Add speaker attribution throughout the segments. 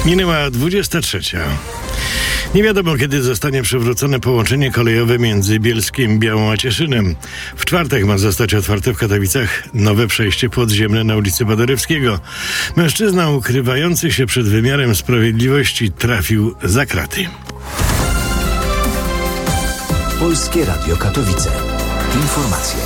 Speaker 1: Minęła 23. Nie wiadomo, kiedy zostanie przywrócone połączenie kolejowe między Bielskiem, Białą a Cieszynem. W czwartek ma zostać otwarte w Katowicach nowe przejście podziemne na ulicy Paderewskiego. Mężczyzna ukrywający się przed wymiarem sprawiedliwości trafił za kraty.
Speaker 2: Polskie Radio Katowice. Informacje.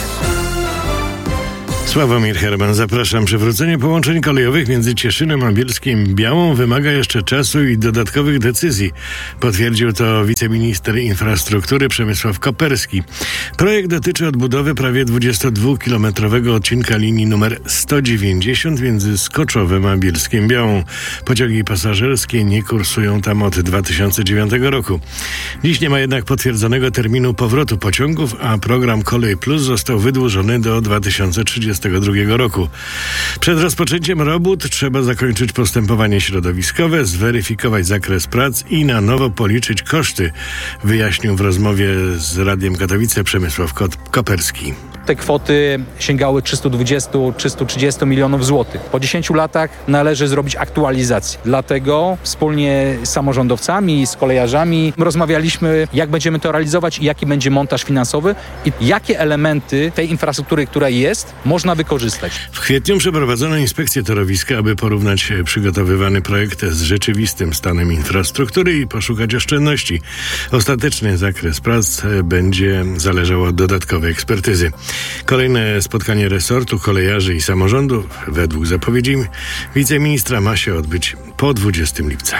Speaker 1: Sławomir Herman, zapraszam. Przywrócenie połączeń kolejowych między Cieszynem a Bielskiem Białą wymaga jeszcze czasu i dodatkowych decyzji. Potwierdził to wiceminister infrastruktury Przemysław Koperski. Projekt dotyczy odbudowy prawie 22-kilometrowego odcinka linii numer 190 między Skoczowem a Bielskiem Białą. Pociągi pasażerskie nie kursują tam od 2009 roku. Dziś nie ma jednak potwierdzonego terminu powrotu pociągów, a program Kolej Plus został wydłużony do 2032 roku. Przed rozpoczęciem robót trzeba zakończyć postępowanie środowiskowe, zweryfikować zakres prac i na nowo policzyć koszty, wyjaśnił w rozmowie z Radiem Katowice Przemysław Koperski.
Speaker 3: Te kwoty sięgały 320-330 milionów złotych. Po 10 latach należy zrobić aktualizację. Dlatego wspólnie z samorządowcami, z kolejarzami rozmawialiśmy, jak będziemy to realizować i jaki będzie montaż finansowy i jakie elementy tej infrastruktury, która jest, można wykorzystać.
Speaker 1: W kwietniu przeprowadzono inspekcję torowiska, aby porównać przygotowywany projekt z rzeczywistym stanem infrastruktury i poszukać oszczędności. Ostateczny zakres prac będzie zależał od dodatkowej ekspertyzy. Kolejne spotkanie resortu, kolejarzy i samorządów, według zapowiedzi wiceministra, ma się odbyć po 20 lipca.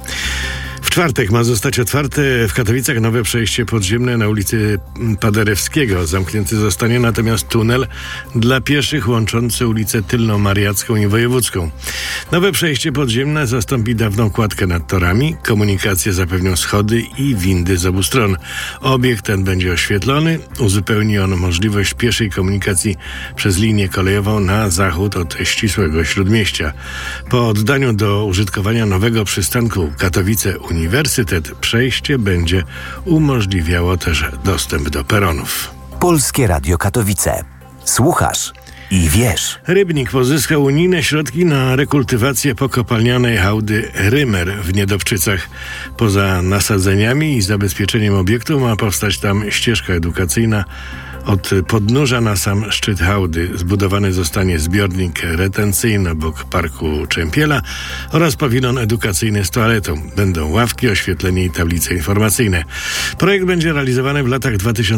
Speaker 1: W czwartek ma zostać otwarte w Katowicach nowe przejście podziemne na ulicy Paderewskiego. Zamknięty zostanie natomiast tunel dla pieszych łączący ulicę Tylno-Mariacką i Wojewódzką. Nowe przejście podziemne zastąpi dawną kładkę nad torami. Komunikację zapewnią schody i windy z obu stron. Obiekt ten będzie oświetlony. Uzupełni on możliwość pieszej komunikacji przez linię kolejową na zachód od ścisłego śródmieścia. Po oddaniu do użytkowania nowego przystanku Katowice Uniwersytet przejście będzie umożliwiało też dostęp do peronów.
Speaker 2: Polskie Radio Katowice. Słuchasz i wiesz.
Speaker 1: Rybnik pozyskał unijne środki na rekultywację pokopalnianej hałdy Rymer w Niedowczycach. Poza nasadzeniami i zabezpieczeniem obiektu ma powstać tam ścieżka edukacyjna. Od podnóża na sam szczyt hałdy zbudowany zostanie zbiornik retencyjny obok Parku Czempiela oraz pawilon edukacyjny z toaletą. Będą ławki, oświetlenie i tablice informacyjne. Projekt będzie realizowany w latach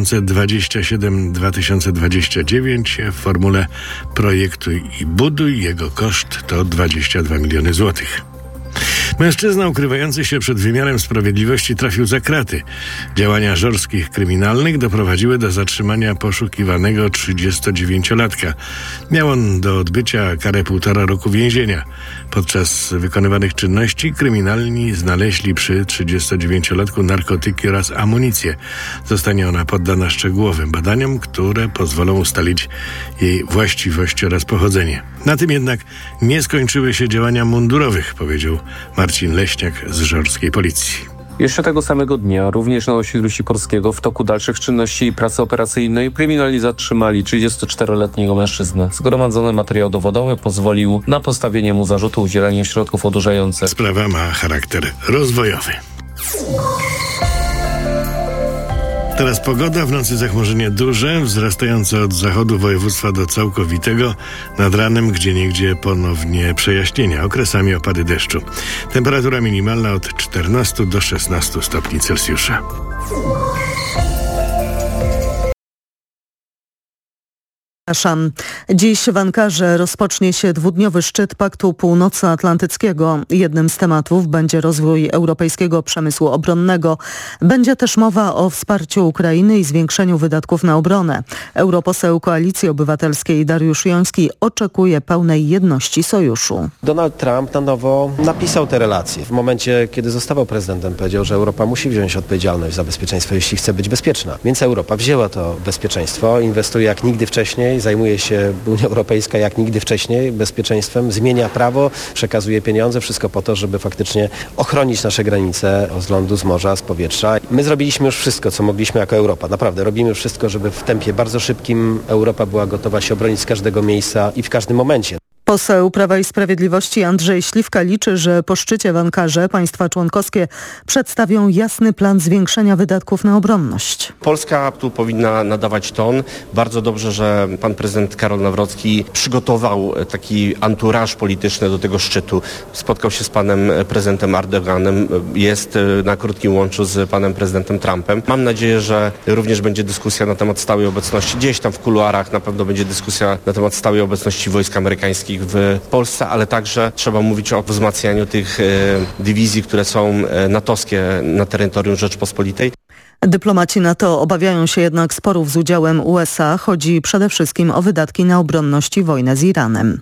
Speaker 1: 2027-2029 w formule projektuj i buduj. Jego koszt to 22 miliony złotych. Mężczyzna ukrywający się przed wymiarem sprawiedliwości trafił za kraty. Działania żorskich kryminalnych doprowadziły do zatrzymania poszukiwanego 39-latka. Miał on do odbycia karę 1,5 roku więzienia. Podczas wykonywanych czynności kryminalni znaleźli przy 39-latku narkotyki oraz amunicję. Zostanie ona poddana szczegółowym badaniom, które pozwolą ustalić jej właściwość oraz pochodzenie. Na tym jednak nie skończyły się działania mundurowych, powiedział Marcin Leśniak z żorskiej policji.
Speaker 4: Jeszcze tego samego dnia, również na osiedlu Sikorskiego, w toku dalszych czynności i pracy operacyjnej kryminalni zatrzymali 34-letniego mężczyznę. Zgromadzony materiał dowodowy pozwolił na postawienie mu zarzutu udzielania środków odurzających.
Speaker 1: Sprawa ma charakter rozwojowy. Teraz pogoda, w nocy zachmurzenie duże, wzrastające od zachodu województwa do całkowitego, nad ranem gdzieniegdzie ponownie przejaśnienia, okresami opady deszczu. Temperatura minimalna od 14 do 16 stopni Celsjusza.
Speaker 5: Dziś w Ankarze rozpocznie się dwudniowy szczyt Paktu Północnoatlantyckiego. Jednym z tematów będzie rozwój europejskiego przemysłu obronnego. Będzie też mowa o wsparciu Ukrainy i zwiększeniu wydatków na obronę. Europoseł Koalicji Obywatelskiej Dariusz Joński oczekuje pełnej jedności sojuszu.
Speaker 6: Donald Trump na nowo napisał te relacje. W momencie, kiedy zostawał prezydentem, powiedział, że Europa musi wziąć odpowiedzialność za bezpieczeństwo, jeśli chce być bezpieczna. Więc Europa wzięła to bezpieczeństwo, inwestuje jak nigdy wcześniej, zajmuje się Unia Europejska jak nigdy wcześniej bezpieczeństwem, zmienia prawo, przekazuje pieniądze, wszystko po to, żeby faktycznie ochronić nasze granice z lądu, z morza, z powietrza. My zrobiliśmy już wszystko, co mogliśmy jako Europa. Naprawdę robimy wszystko, żeby w tempie bardzo szybkim Europa była gotowa się obronić z każdego miejsca i w każdym momencie.
Speaker 5: Poseł Prawa i Sprawiedliwości Andrzej Śliwka liczy, że po szczycie w Ankarze państwa członkowskie przedstawią jasny plan zwiększenia wydatków na obronność.
Speaker 7: Polska tu powinna nadawać ton. Bardzo dobrze, że pan prezydent Karol Nawrocki przygotował taki anturaż polityczny do tego szczytu. Spotkał się z panem prezydentem Erdoganem, jest na krótkim łączu z panem prezydentem Trumpem. Mam nadzieję, że również będzie dyskusja na temat stałej obecności. Gdzieś tam w kuluarach na pewno będzie dyskusja na temat stałej obecności wojsk amerykańskich w Polsce, ale także trzeba mówić o wzmacnianiu tych dywizji, które są natowskie na terytorium Rzeczpospolitej.
Speaker 5: Dyplomaci NATO obawiają się jednak sporów z udziałem USA. Chodzi przede wszystkim o wydatki na obronność i wojnę z Iranem.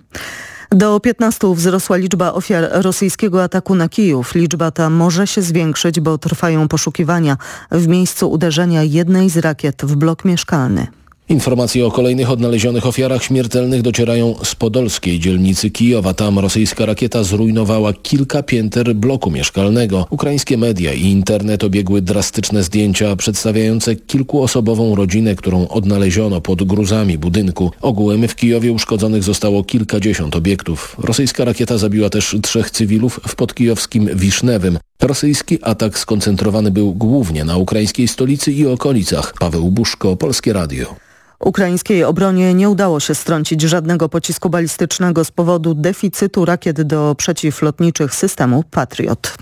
Speaker 5: Do 15 wzrosła liczba ofiar rosyjskiego ataku na Kijów. Liczba ta może się zwiększyć, bo trwają poszukiwania w miejscu uderzenia jednej z rakiet w blok mieszkalny.
Speaker 8: Informacje o kolejnych odnalezionych ofiarach śmiertelnych docierają z podolskiej dzielnicy Kijowa. Tam rosyjska rakieta zrujnowała kilka pięter bloku mieszkalnego. Ukraińskie media i internet obiegły drastyczne zdjęcia przedstawiające kilkuosobową rodzinę, którą odnaleziono pod gruzami budynku. Ogółem w Kijowie uszkodzonych zostało kilkadziesiąt obiektów. Rosyjska rakieta zabiła też 3 cywilów w podkijowskim Wisznewym. Rosyjski atak skoncentrowany był głównie na ukraińskiej stolicy i okolicach. Paweł Buszko, Polskie Radio.
Speaker 5: Ukraińskiej obronie nie udało się strącić żadnego pocisku balistycznego z powodu deficytu rakiet do przeciwlotniczych systemów Patriot.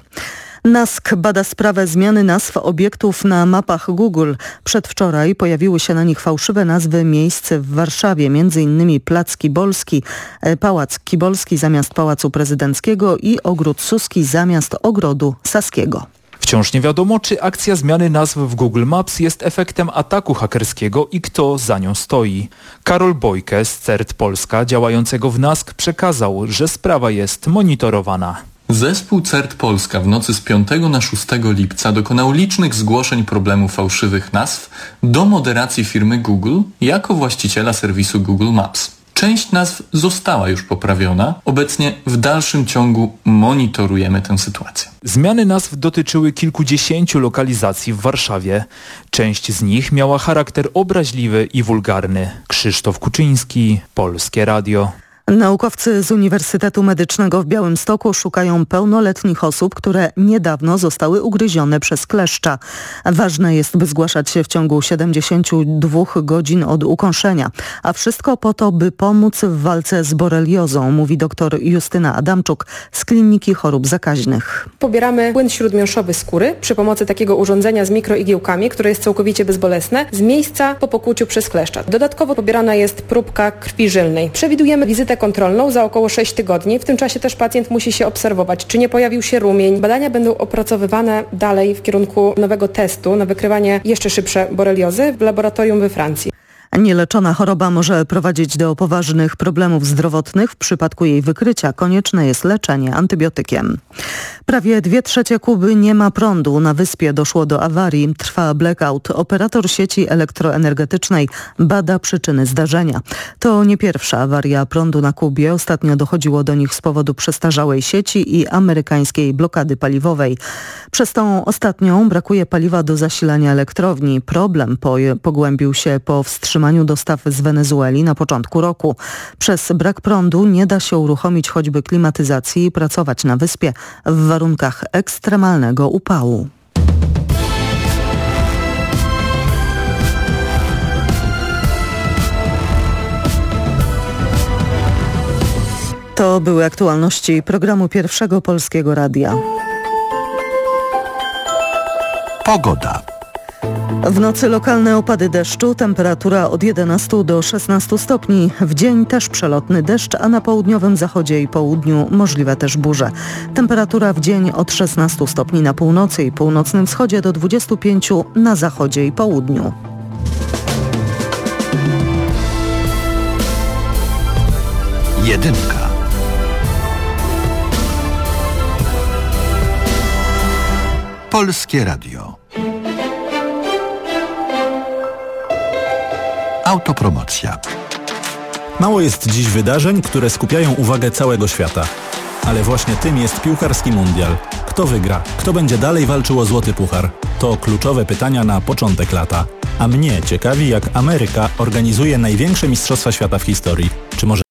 Speaker 5: NASK bada sprawę zmiany nazw obiektów na mapach Google. Przedwczoraj pojawiły się na nich fałszywe nazwy miejsc w Warszawie, m.in. Plac Kibolski, Pałac Kibolski zamiast Pałacu Prezydenckiego i Ogród Suski zamiast Ogrodu Saskiego.
Speaker 9: Wciąż nie wiadomo, czy akcja zmiany nazw w Google Maps jest efektem ataku hakerskiego i kto za nią stoi. Karol Bojke z CERT Polska działającego w NASK przekazał, że sprawa jest monitorowana.
Speaker 10: Zespół CERT Polska w nocy z 5 na 6 lipca dokonał licznych zgłoszeń problemu fałszywych nazw do moderacji firmy Google jako właściciela serwisu Google Maps. Część nazw została już poprawiona. Obecnie w dalszym ciągu monitorujemy tę sytuację.
Speaker 9: Zmiany nazw dotyczyły kilkudziesięciu lokalizacji w Warszawie. Część z nich miała charakter obraźliwy i wulgarny. Krzysztof Kuczyński, Polskie Radio.
Speaker 5: Naukowcy z Uniwersytetu Medycznego w Białymstoku szukają pełnoletnich osób, które niedawno zostały ugryzione przez kleszcza. Ważne jest, by zgłaszać się w ciągu 72 godzin od ukąszenia. A wszystko po to, by pomóc w walce z boreliozą, mówi dr Justyna Adamczuk z Kliniki Chorób Zakaźnych.
Speaker 11: Pobieramy płyn śródmiąższowy skóry przy pomocy takiego urządzenia z mikroigiełkami, które jest całkowicie bezbolesne, z miejsca po pokłuciu przez kleszcza. Dodatkowo pobierana jest próbka krwi żylnej. Przewidujemy wizytę kontrolną za około 6 tygodni. W tym czasie też pacjent musi się obserwować, czy nie pojawił się rumień. Badania będą opracowywane dalej w kierunku nowego testu na wykrywanie jeszcze szybsze boreliozy w laboratorium we Francji.
Speaker 5: Nieleczona choroba może prowadzić do poważnych problemów zdrowotnych. W przypadku jej wykrycia konieczne jest leczenie antybiotykiem. Prawie 2/3 Kuby nie ma prądu. Na wyspie doszło do awarii. Trwa blackout. Operator sieci elektroenergetycznej bada przyczyny zdarzenia. To nie pierwsza awaria prądu na Kubie. Ostatnio dochodziło do nich z powodu przestarzałej sieci i amerykańskiej blokady paliwowej. Przez tą ostatnią brakuje paliwa do zasilania elektrowni. Problem pogłębił się po wstrzymaniu dostaw z Wenezueli na początku roku. Przez brak prądu nie da się uruchomić choćby klimatyzacji i pracować na wyspie w warunkach ekstremalnego upału. To były aktualności programu Pierwszego Polskiego Radia.
Speaker 2: Pogoda.
Speaker 5: W nocy lokalne opady deszczu, temperatura od 11 do 16 stopni. W dzień też przelotny deszcz, a na południowym zachodzie i południu możliwe też burze. Temperatura w dzień od 16 stopni na północy i północnym wschodzie do 25 na zachodzie i południu.
Speaker 2: Jedynka. Polskie Radio. Autopromocja.
Speaker 12: Mało jest dziś wydarzeń, które skupiają uwagę całego świata. Ale właśnie tym jest piłkarski mundial. Kto wygra? Kto będzie dalej walczył o złoty puchar? To kluczowe pytania na początek lata. A mnie ciekawi, jak Ameryka organizuje największe mistrzostwa świata w historii. Czy może